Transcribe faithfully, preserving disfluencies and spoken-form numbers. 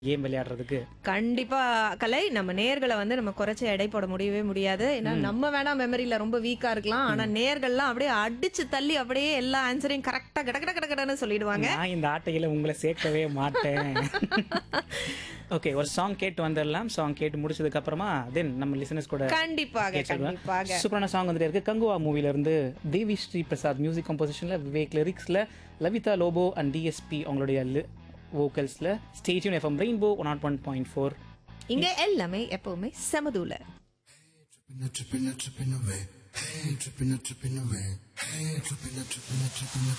Game விளையாடுறதுக்கு. கண்டிப்பா கலை நம்ம நேர்களை வந்து நம்ம குறைச்சு எடை போட முடியவே முடியாது. ஏன்னா நம்ம வேணா மெமரியில ரொம்ப வீக்கா இருக்கலாம். ஆனா நேர்கள்லாம் அப்படியே அடிச்சு தள்ளி அப்படியே எல்லா ஆன்சரையும் கரெக்டா கட கட கட கடன்னு சொல்லிடுவாங்க. நான் இந்த ஆட்டையில உங்களை சேர்க்கவே மாட்டேன். ஓகே, ஒரு சாங் கேட்டு வந்துடலாம். சாங் கேட்டு முடிச்சதுக்கு அப்புறமா தென் நம்ம லிசனர்ஸ் கூட கண்டிப்பாக கண்டிப்பாக சூப்பரான சாங் வந்துட்டு இருக்கு. கங்குவா மூவில இருந்து Devi Sri Prasad music கம்போசிஷன்ல, Vivek லிரிக்ஸ்ல, Lavita Lobo and DSP அவங்களுடைய வோக்கல்ஸ்ல. ஸ்டேஜின் FM rainbow one not one point four. இங்க எல்லாமே எப்பவுமே செமதூல. Tripping, tripping, tripping away. Hey, tripping, tripping away. Hey, tripping, tripping, tripping away.